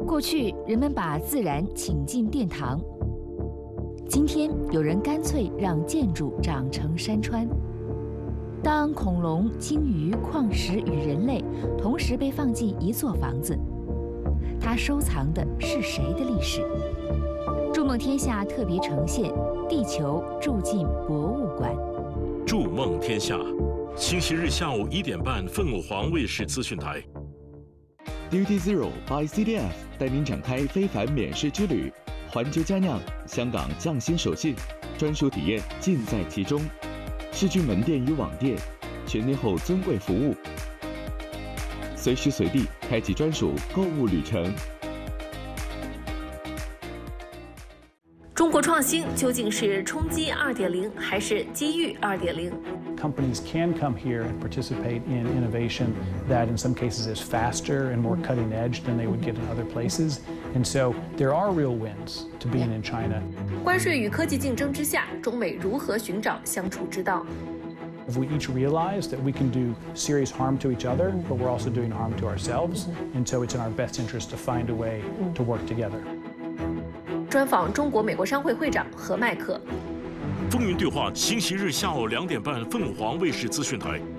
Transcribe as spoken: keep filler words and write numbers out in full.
过去人们把自然请进殿堂，今天有人干脆让建筑长成山川。当恐龙、鲸鱼、矿石与人类同时被放进一座房子，它收藏的是谁的历史？筑梦天下特别呈现《地球住进博物馆》。 筑梦天下，星期日下午一点半，凤凰卫视资讯台。 Duty Zero by C D F 带您展开非凡免试之旅，环球佳酿，香港匠心手信，专属体验尽在其中。世郡门店与网店，全天候尊贵服务，随时随地开启专属购物旅程。 中国创新究竟是冲击 二点零 还是机遇 二点零？ Companies can come here and participate in innovation that in some cases is faster and more cutting edge than they would get in other places. And so there are real wins to being in China. 关税与科技竞争之下，中美如何寻找相处之道？ If we each realize that we can do serious harm to each other, but we're also doing harm to ourselves, and so it's in our best interest to find a way to work together. 专访中国美国商会会长何迈克。 风云对话，星期日下午两点半，凤凰卫视资讯台。